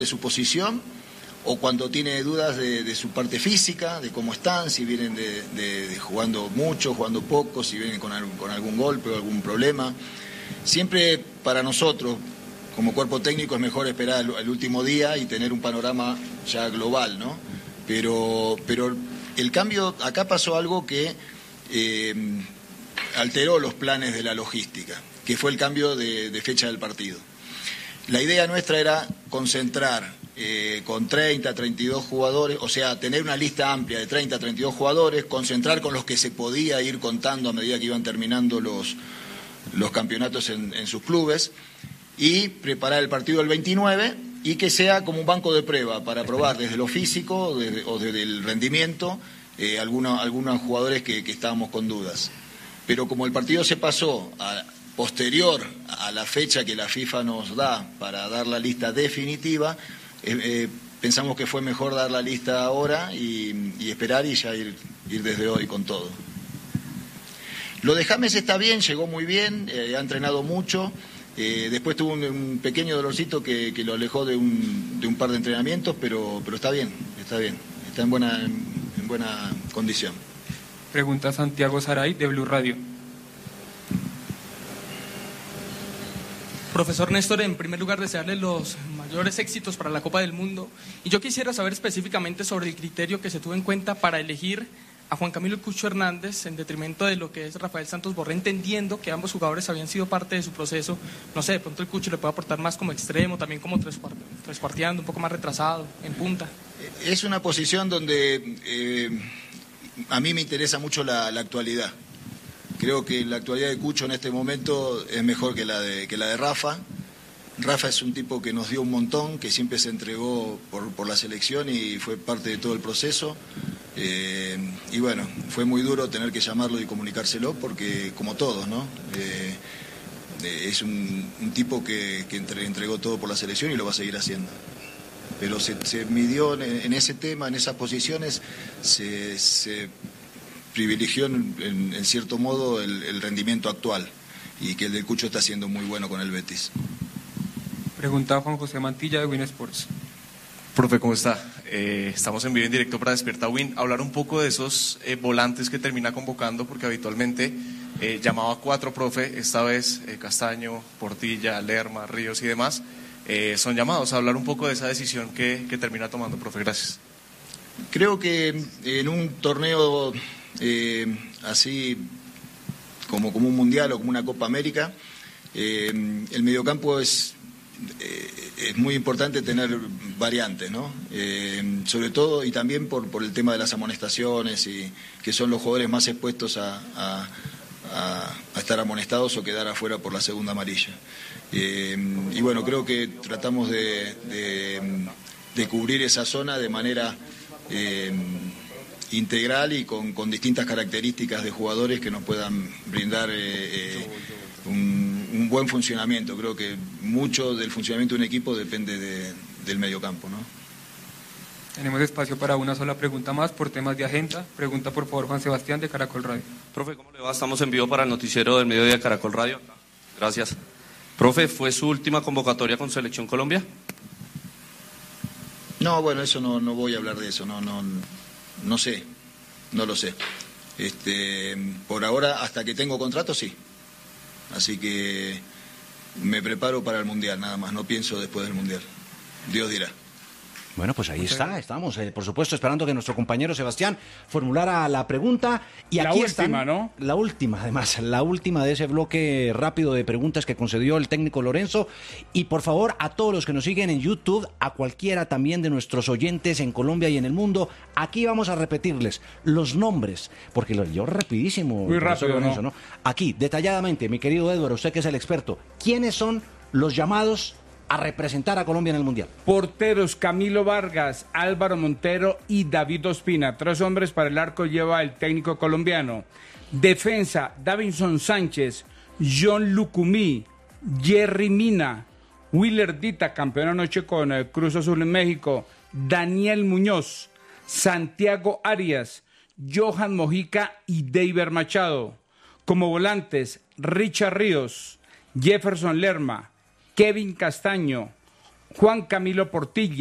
de su posición o cuando tiene dudas de su parte física, de cómo están, si vienen de jugando mucho, jugando poco, si vienen con algún golpe o algún problema. Siempre para nosotros, como cuerpo técnico, es mejor esperar el último día y tener un panorama ya global, ¿no? Pero el cambio, acá pasó algo que alteró los planes de la logística, que fue el cambio de fecha del partido. La idea nuestra era concentrar con 30, 32 jugadores, o sea, tener una lista amplia de 30, 32 jugadores, concentrar con los que se podía ir contando a medida que iban terminando los campeonatos en sus clubes y preparar el partido del 29 y que sea como un banco de prueba para probar desde lo físico o desde el rendimiento algunos jugadores que estábamos con dudas. Pero como el partido se pasó posterior a la fecha que la FIFA nos da para dar la lista definitiva, pensamos que fue mejor dar la lista ahora y esperar y ya ir desde hoy con todo. Lo de James está bien, llegó muy bien, ha entrenado mucho, después tuvo un pequeño dolorcito que lo alejó de un par de entrenamientos, pero está bien, está en buena condición. Pregunta Santiago Saray de Blue Radio. Profesor Néstor, en primer lugar desearle los mayores éxitos para la Copa del Mundo y yo quisiera saber específicamente sobre el criterio que se tuvo en cuenta para elegir a Juan Camilo El Cucho Hernández en detrimento de lo que es Rafael Santos Borré, entendiendo que ambos jugadores habían sido parte de su proceso. No sé, de pronto el Cucho le puede aportar más como extremo, también como trescuarteando, un poco más retrasado, en punta. Es una posición donde a mí me interesa mucho la actualidad. Creo que la actualidad de Cucho en este momento es mejor que la de Rafa. Rafa es un tipo que nos dio un montón, que siempre se entregó por la selección y fue parte de todo el proceso. Y bueno, fue muy duro tener que llamarlo y comunicárselo porque, como todos, ¿no? Es un tipo que entregó todo por la selección y lo va a seguir haciendo. Pero se midió en ese tema, en esas posiciones, se privilegió en cierto modo el rendimiento actual y que el del Cucho está siendo muy bueno con el Betis. Pregunta Juan José Mantilla de Win Sports. Profe, ¿cómo está? Estamos en vivo en directo para Despierta Win. Hablar un poco de esos volantes que termina convocando, porque habitualmente llamaba a 4, profe, esta vez Castaño, Portilla, Lerma, Ríos y demás, son llamados a hablar un poco de esa decisión que termina tomando, profe. Gracias. Creo que en un torneo así como un mundial o como una Copa América, el mediocampo es muy importante tener variantes, ¿no? Sobre todo y también por el tema de las amonestaciones y que son los jugadores más expuestos a estar amonestados o quedar afuera por la segunda amarilla. Y bueno, creo que tratamos de cubrir esa zona de manera integral y con distintas características de jugadores que nos puedan brindar un buen funcionamiento. Creo que mucho del funcionamiento de un equipo depende del mediocampo, ¿no? Tenemos espacio para una sola pregunta más por temas de agenda. Pregunta por favor Juan Sebastián de Caracol Radio. Profe, ¿cómo le va? Estamos en vivo para el noticiero del mediodía de Caracol Radio. Gracias. Profe, ¿fue su última convocatoria con Selección Colombia? No, bueno, eso no voy a hablar de eso, no sé, no lo sé. Por ahora, hasta que tengo contrato, sí. Así que me preparo para el Mundial, nada más, no pienso después del Mundial. Dios dirá. Bueno, pues ahí estamos, por supuesto, esperando que nuestro compañero Sebastián formulara la pregunta. Y aquí la última, ¿no? La última, además, la última de ese bloque rápido de preguntas que concedió el técnico Lorenzo. Y por favor, a todos los que nos siguen en YouTube, a cualquiera también de nuestros oyentes en Colombia y en el mundo, aquí vamos a repetirles los nombres, porque lo leyó rapidísimo. Muy rápido, Lorenzo, ¿no? Aquí, detalladamente, mi querido Edward, usted que es el experto, ¿quiénes son los llamados a representar a Colombia en el Mundial? Porteros: Camilo Vargas, Álvaro Montero y David Ospina. 3 hombres para el arco lleva el técnico colombiano. Defensa: Davinson Sánchez, John Lucumí, Jerry Mina, Willer Dita, campeón anoche con el Cruz Azul en México, Daniel Muñoz, Santiago Arias, Johan Mojica y Deiber Machado. Como volantes: Richard Ríos, Jefferson Lerma, Kevin Castaño, Juan Camilo Portilla.